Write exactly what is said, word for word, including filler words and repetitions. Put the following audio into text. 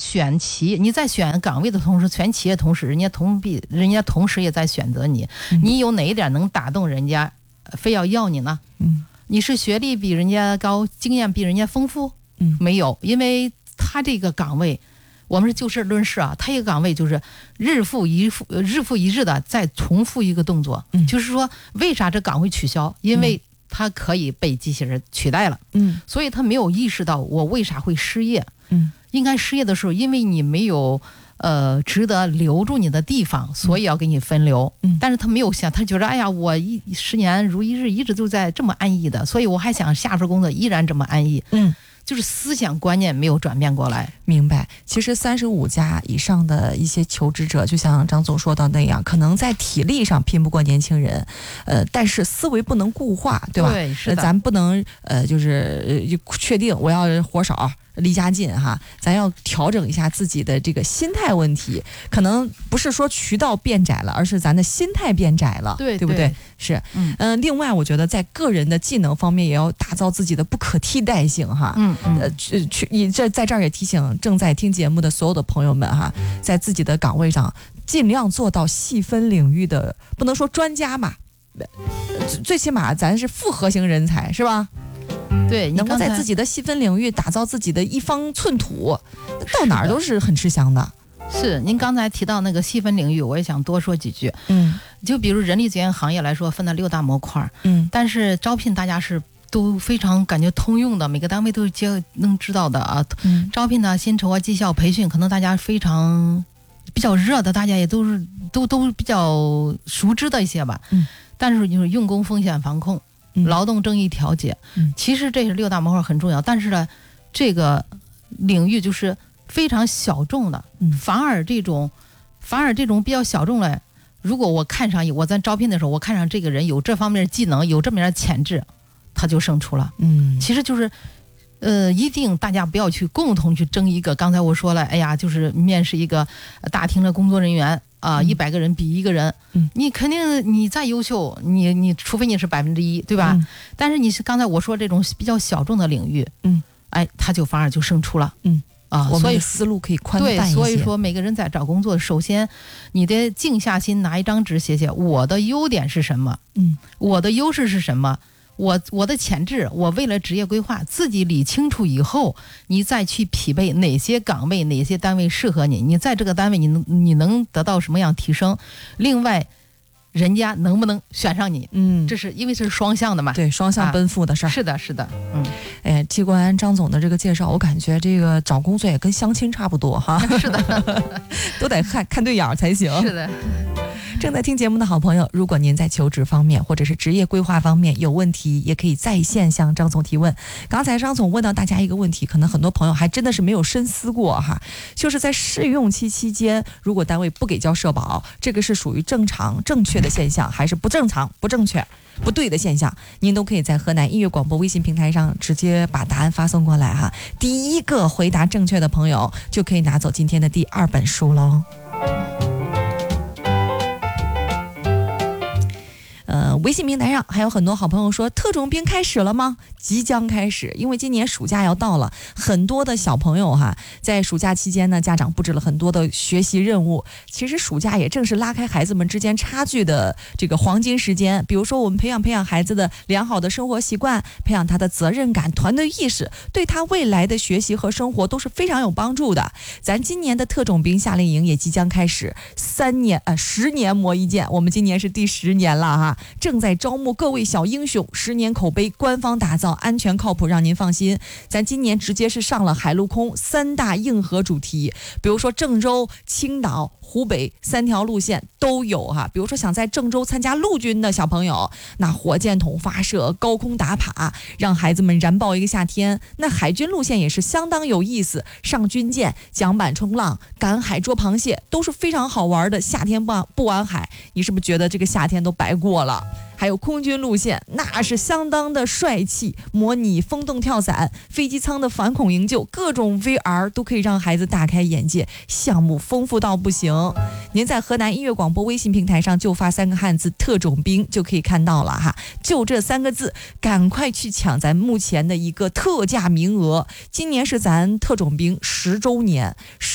选企，你在选岗位的同时，选企业同时，人家同比，人家同时也在选择你。嗯、你有哪一点能打动人家，非要要你呢？嗯，你是学历比人家高，经验比人家丰富？嗯，没有，因为他这个岗位，我们是就事论事啊。他一个岗位就是日复一复、日复一日的在重复一个动作。嗯，就是说，为啥这岗位取消？因为、嗯他可以被机器人取代了，嗯，所以他没有意识到我为啥会失业，嗯，应该失业的时候，因为你没有呃值得留住你的地方，所以要给你分流，嗯，但是他没有想，他觉得哎呀，我一十年如一日，一直都在这么安逸的，所以我还想下份工作依然这么安逸，嗯。就是思想观念没有转变过来。 明白。其实三十五加以上的一些求职者，就像张总说到那样，可能在体力上拼不过年轻人，呃，但是思维不能固化，对吧？ 对，是的。 咱不能呃，就是呃确定我要活少。离家近哈，咱要调整一下自己的这个心态问题，可能不是说渠道变窄了，而是咱的心态变窄了， 对， 对不对？是，嗯、呃，另外我觉得在个人的技能方面也要打造自己的不可替代性哈，嗯嗯，呃，去去，你这在这儿也提醒正在听节目的所有的朋友们哈，在自己的岗位上尽量做到细分领域的，不能说专家嘛，最起码咱是复合型人才，是吧？ 对， 能够在自己的细分领域打造自己的一方寸土，到哪儿都是很吃香的。 是，您刚才提到那个细分领域，我也想多说几句。嗯，就比如人力资源行业来说，分了六大模块，嗯，但是招聘大家是都非常感觉通用的，每个单位都接能知道的啊。嗯，招聘呢，薪酬啊、绩效、培训，可能大家非常比较热的，大家也都是都都比较熟知的一些吧。嗯，但是就是用工风险防控。劳动争议调解，其实这是六大模块很重要，但是呢，这个领域就是非常小众的，反而这种，反而这种比较小众的，如果我看上我在招聘的时候，我看上这个人有这方面的技能，有这么样的潜质，他就胜出了。嗯，其实就是，呃，一定大家不要去共同去争一个。刚才我说了，哎呀，就是面试一个大厅的工作人员。啊，一百个人比一个人，嗯，你肯定你再优秀，你你除非你是百分之一，对吧？嗯、但是你是刚才我说这种比较小众的领域，嗯，哎，他就反而就胜出了，嗯啊， 所以思路可以宽泛一些。 对，所以说每个人在找工作，首先你得静下心，拿一张纸写写我的优点是什么，嗯，我的优势是什么。我我的潜质，我为了职业规划自己理清楚以后，你再去匹配哪些岗位、哪些单位适合你，你在这个单位你能你能得到什么样提升？另外，人家能不能选上你？嗯，这是因为这是双向的嘛？ 对，双向奔赴的事儿、啊。 是的，是的，嗯， 哎，听完张总的这个介绍，我感觉这个找工作也跟相亲差不多哈。 是的， 都得看看对眼儿才行。 是的。 正在听节目的好朋友，如果您在求职方面或者是职业规划方面有问题，也可以在线向张总提问。刚才张总问到大家一个问题，可能很多朋友还真的是没有深思过哈，就是在试用期期间，如果单位不给交社保，这个是属于正常正确的现象，还是不正常不正确不对的现象？您都可以在河南音乐广播微信平台上直接把答案发送过来哈。第一个回答正确的朋友就可以拿走今天的第二本书喽。呃，微信平台上还有很多好朋友说，特种兵开始了吗？即将开始，因为今年暑假要到了，很多的小朋友哈，在暑假期间呢，家长布置了很多的学习任务。其实暑假也正是拉开孩子们之间差距的这个黄金时间。比如说，我们培养培养孩子的良好的生活习惯，培养他的责任感、团队意识，对他未来的学习和生活都是非常有帮助的。咱今年的特种兵夏令营也即将开始，三年呃十年磨一剑，我们今年是第十年了哈。正在招募各位小英雄，十年口碑，官方打造，安全靠谱，让您放心。咱今年直接是上了海陆空三大硬核主题，比如说郑州、青岛、湖北三条路线都有哈。比如说想在郑州参加陆军的小朋友，那火箭筒发射、高空打靶，让孩子们燃爆一个夏天。那海军路线也是相当有意思，上军舰、桨板冲浪、赶海捉螃蟹，都是非常好玩的。夏天不不玩海，你是不是觉得这个夏天都白过了？还有空军路线，那是相当的帅气，模拟风洞跳伞、飞机舱的反恐营救，各种 V R 都可以让孩子大开眼界，项目丰富到不行。您在河南音乐广播微信平台上就发三个汉字特种兵就可以看到了哈，就这三个字，赶快去抢咱目前的一个特价名额。今年是咱特种兵十周年，